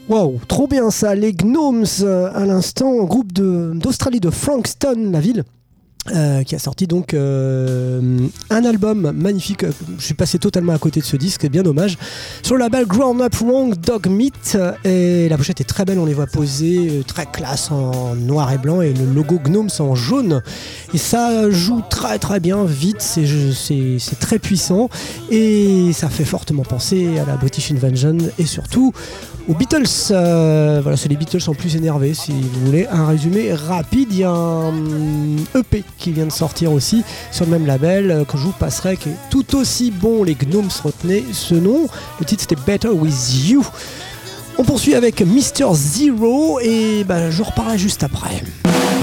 Wow, trop bien ça, les Gnomes à l'instant, groupe d'Australie, de Frankston, la ville. Qui a sorti donc un album magnifique. Je suis passé totalement à côté de ce disque, c'est bien dommage. Sur le label Grown Up Wrong Dog Meat, et la pochette est très belle, on les voit poser très classe en noir et blanc et le logo Gnomes en jaune. Et ça joue très très bien, vite, c'est très puissant et ça fait fortement penser à la British Invasion et surtout aux Beatles. Voilà, c'est les Beatles en plus énervés, si vous voulez un résumé rapide. Il y a un EP qui vient de sortir aussi sur le même label que je vous passerai, qui est tout aussi bon. Les Gnomes, retenaient ce nom. Le titre c'était Better With You. On poursuit avec Mr. Zero et je reparlerai juste après.